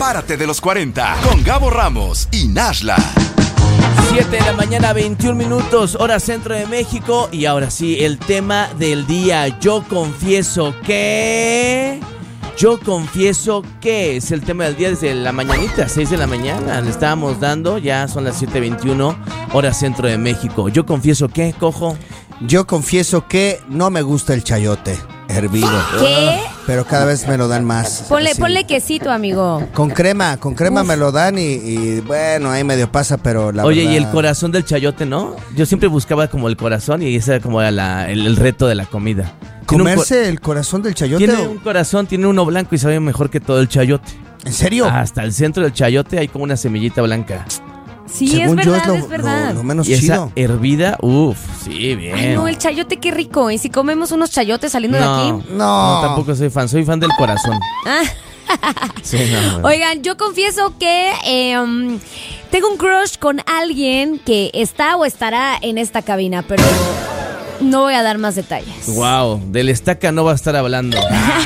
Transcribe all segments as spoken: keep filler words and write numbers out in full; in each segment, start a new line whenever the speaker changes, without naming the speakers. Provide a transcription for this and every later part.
Párate de los cuarenta con Gabo Ramos y Nashla.
siete de la mañana, veintiún minutos, hora centro de México. Y ahora sí, el tema del día. Yo confieso que... Yo confieso que es el tema del día desde la mañanita, seis de la mañana. Le estábamos dando, ya son las siete veintiuno, hora centro de México. Yo confieso que, Cojo.
Yo confieso que no me gusta el chayote hervido.
¿Qué?
Pero cada vez me lo dan más.
Ponle,
así.
ponle quesito, amigo.
Con crema, con crema
Uf.
me lo dan y, y bueno, ahí medio pasa, pero la
Oye,
verdad...
y el corazón del chayote, ¿no? Yo siempre buscaba como el corazón y ese era como la, el, el reto de la comida. Tiene un
¿Comerse
co-
el corazón del chayote?
Tiene
o-
un corazón, tiene uno blanco y sabe mejor que todo el chayote.
¿En serio?
Hasta el centro del chayote hay como una semillita blanca.
Sí,
Según
es
yo
verdad,
es lo,
es verdad.
lo- lo menos
Y esa
chido.
hervida, uff, sí, bien.
Ay, no, el chayote, qué rico. ¿Y si comemos unos chayotes saliendo de
No,
aquí?
No.
no, tampoco soy fan, soy fan del corazón.
Ah.
Sí, no, no.
Oigan, yo confieso que eh, um, tengo un crush con alguien que está o estará en esta cabina, pero no voy a dar más detalles.
Wow, del estaca no va a estar hablando.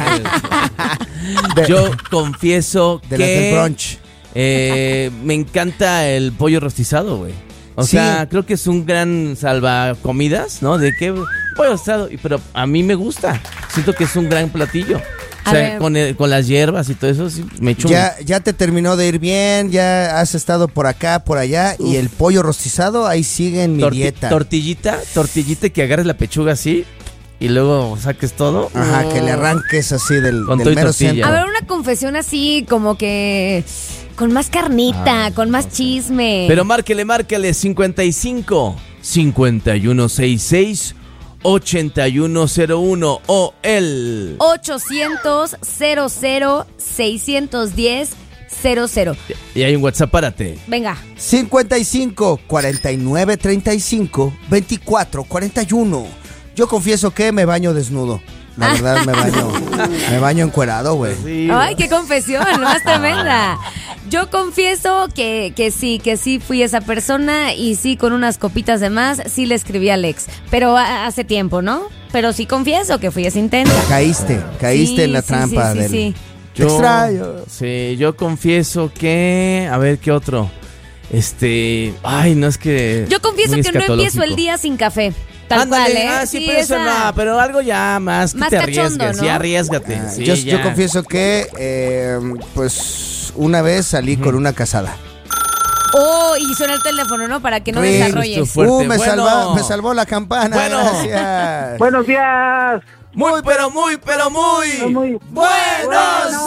De-
Yo confieso
de
que
las del brunch.
eh, me encanta el pollo rostizado, güey. O
Sí.
sea, creo que es un gran salvacomidas, ¿no? De que pollo rostizado, y- pero a mí me gusta. Siento que es un gran platillo. O
A
sea,
ver.
con, el- con las hierbas y todo eso, sí, me echo un-
Ya, ya te terminó de ir bien, ya has estado por acá, por allá, y el pollo rostizado ahí sigue en mi
torti-
dieta.
tortillita, tortillita que agarres la pechuga así y luego saques todo.
Ajá, que le arranques así del,
Con
del
todo y
mero
tortilla.
centro.
A ver, una confesión así como que con más carnita,
Ah,
con más chisme.
Pero márquele, márquele cincuenta y cinco, cincuenta y uno sesenta y seis, ochenta y uno cero uno o el...
ochocientos, cero cero, seiscientos diez, cero cero.
Y hay un WhatsApp, párate.
Venga.
cincuenta y cinco, cuarenta y nueve, treinta y cinco, veinticuatro, cuarenta y uno. Yo confieso que me baño desnudo. La verdad me baño, me baño encuerado, güey.
Ay, qué confesión, más tremenda. Yo confieso que, que sí, que sí fui esa persona y sí, con unas copitas de más, sí le escribí a Alex. Pero a- hace tiempo, ¿no? Pero sí confieso que fui esa intensa.
Caíste, caíste
Sí,
en la
sí,
trampa
sí, sí,
del...
sí.
Te extraño.
Sí, yo confieso que... A ver, ¿qué otro? Este... Ay, no es que...
Yo confieso
muy
que no empiezo
escatológico.
el día sin café. Tal
Ándale,
cual, ¿eh?
ah, sí, pero eso
esa-
no, pero algo ya más que
Más
te
cachondo,
arriesgues,
¿no?
sí, arriesgate.
Ah,
sí,
yo,
ya.
yo confieso que, eh, pues, una vez salí con una casada.
Oh, y suena el teléfono, ¿no? Para que no
Ring.
desarrolles.
Esto fuerte.
Uh, me,
Bueno.
salva- me salvó la campana.
Bueno.
Gracias.
Buenos días.
Muy, pero muy, pero muy...
Muy
¡Buenos
buenos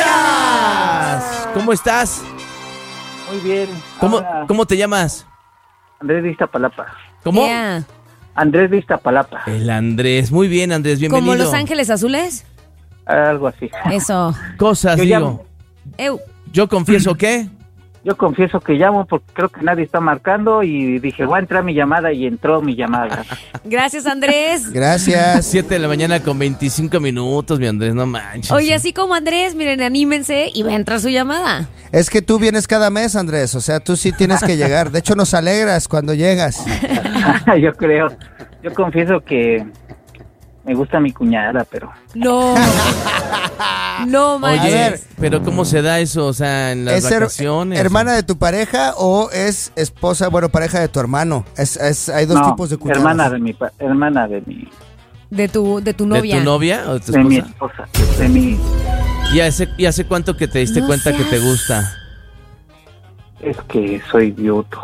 días! ¿Cómo estás?
Muy bien.
¿Cómo,
Ahora,
¿Cómo te llamas?
Andrés de Iztapalapa.
¿Cómo?
Yeah.
Andrés de Iztapalapa.
El Andrés. Muy bien, Andrés, bienvenido.
¿Como Los Ángeles Azules?
Algo así.
Eso.
Cosas,
Yo
digo.
llamo.
Eu.
Yo confieso que...
Yo confieso que llamo porque creo que nadie está marcando y dije, voy a entrar mi llamada y entró mi llamada.
Gracias, Andrés.
Gracias.
siete de la mañana con veinticinco minutos, mi Andrés, no manches.
Oye, así como Andrés, miren, anímense y va a entrar su llamada.
Es que tú vienes cada mes, Andrés. O sea, tú sí tienes que llegar. De hecho, nos alegras cuando llegas.
Yo creo. Yo confieso que me gusta mi cuñada, pero...
No. No,
Oye,
manches.
A ver.
pero ¿cómo se da eso? O sea, en las
¿Es her-
vacaciones.
hermana de tu pareja o es esposa, bueno, pareja de tu hermano? Es, es- hay dos
no,
tipos de cuñadas.
hermana de mi pa- hermana de mi
De tu, de tu
¿De
novia.
tu novia o de tu
de mi
esposa?
esposa, de mi
¿Y hace, ¿Y hace cuánto que te diste
No
cuenta que te
seas-
gusta?
es que soy viudo.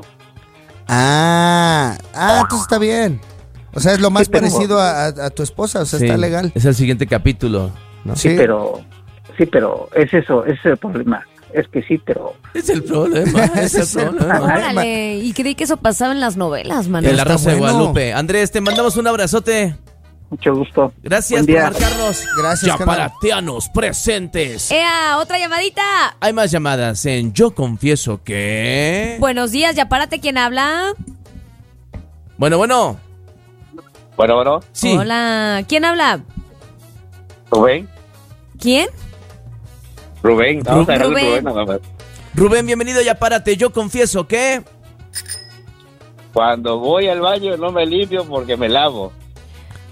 Ah, ah, entonces está bien. O sea, es lo más
Sí, pero-
parecido a, a- a tu esposa, o sea,
Sí,
está legal.
Es el siguiente capítulo, ¿no?
Sí,
Sí.
pero sí, pero es eso, ese es el problema. Es que sí, pero
Es el problema, es
Ese
el
es el
problema.
problema.
Órale, y creí que eso pasaba en las novelas, man.
En la
Está
Rosa de
bueno.
Guadalupe. Andrés, te mandamos un abrazote.
mucho gusto.
Gracias
Buen
por
día.
marcarnos.
Gracias, carnal.
Yaparatianos presentes.
¡Ea! ¡Otra llamadita!
Hay más llamadas en Yo Confieso que...
Buenos días, ya párate, ¿quién habla?
Bueno, bueno.
Bueno, bueno,
Sí.
Hola, ¿quién habla?
Rubén,
¿Quién?
Rubén, vamos a ver
Rubén.
Rubén nada más.
Rubén, bienvenido, ya párate. Yo confieso que...
Cuando voy al baño no me limpio porque me lavo.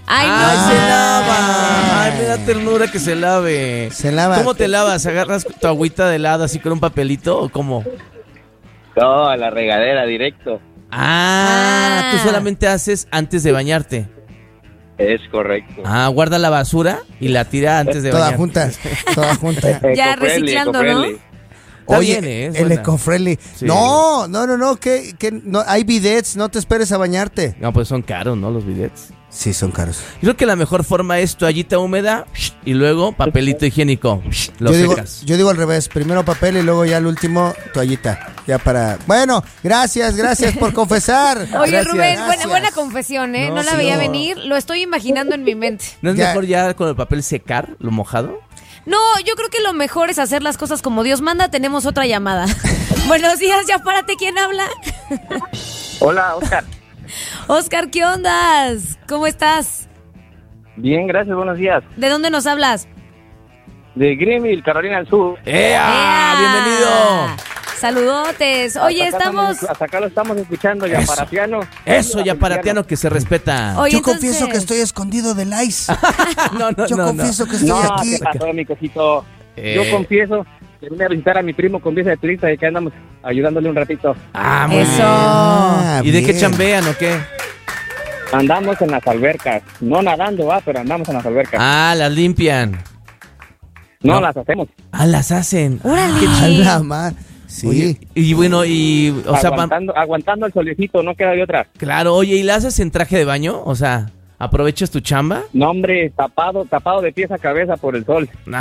Ay, no.
Ay, se lava. Ay, me da ternura que se lave.
Se lava.
¿Cómo te lavas? ¿Agarras tu agüita de helado así con un papelito o cómo?
No, a la regadera, directo.
Ah,
Ah.
tú solamente haces antes de bañarte.
Es correcto.
Ah, guarda la basura y la tira antes de
Toda
bañarte.
junta, toda junta.
Ya
Eco-friendly,
reciclando, ¿no?
eco-friendly.
Está
Oye,
bien, ¿eh? Es
el
buena.
eco-friendly.
Sí.
No, no, no, no, que, que no, hay bidets, no te esperes a bañarte.
No, pues son caros, ¿no? Los bidets.
Sí, son caros.
Creo que la mejor forma es toallita húmeda y luego papelito higiénico. Lo
Yo digo,
secas.
yo digo al revés, primero papel y luego ya el último toallita. Ya para... Bueno, gracias, gracias por confesar.
Oye,
Gracias.
Rubén, buena,
Gracias.
buena confesión, ¿eh? No,
No,
la
sí,
veía
no.
venir. Lo estoy imaginando en mi mente.
¿No es
Ya.
mejor ya con el papel secar lo mojado?
No, yo creo que lo mejor es hacer las cosas como Dios manda. Tenemos otra llamada. Buenos días, ya párate. ¿Quién habla?
Hola, Oscar.
Oscar, ¿qué ondas? ¿Cómo estás?
Bien, gracias, buenos días.
¿De dónde nos hablas?
De Greenville, Carolina del Sur.
¡Ea!
¡Ea!
¡Bienvenido!
Saludotes. Oye,
Hasta acá
estamos...
Hasta acá lo estamos escuchando, ya
Eso.
para piano.
Eso, ya para Tiano, que se respeta.
Oye,
Yo
entonces-
confieso que estoy escondido del ice.
no, no,
Yo
no, no.
confieso que estoy
No,
aquí.
¿qué pasó, mi cosito?
Eh.
Yo confieso que vine a visitar a mi primo con visa de turista y que andamos ayudándole un ratito.
Ah, muy
Eso.
bien.
Ah,
¿Y de qué
bien.
chambean o qué?
Andamos en las albercas. No nadando, va, pero andamos en las albercas.
Ah, las limpian.
no,
no.
las hacemos.
Ah, las hacen.
Órale.
Qué
A
chido.
la ma- Sí.
Oye, y bueno, y, o sea, van-
aguantando, aguantando el solecito, no queda de otra.
claro, oye, ¿y la haces en traje de baño? O sea, ¿aprovechas tu chamba?
No, hombre, tapado, tapado de pies a cabeza por el sol.